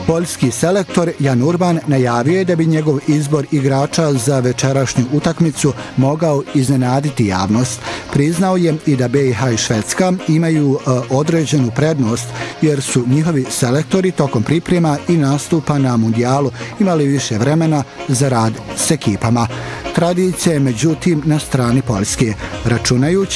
Poljski selektor Jan Urban najavio je da bi njegov izbor igrača za večerašnju utakmicu mogao iznenaditi javnost. Priznao je i da BiH i Švedska imaju određenu prednost jer su njihovi selektori tokom priprema i nastupa na mundijalu imali više vremena za rad s ekipama. Tradicija je međutim na strani Poljske, računajući